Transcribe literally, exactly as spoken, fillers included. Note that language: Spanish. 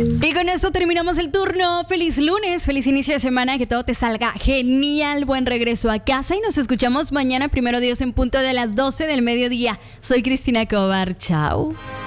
Y con esto terminamos el turno. Feliz lunes, feliz inicio de semana, que todo te salga genial, buen regreso a casa y nos escuchamos mañana, primero Dios, en punto de las doce del mediodía. Soy Cristina Cobar, chao.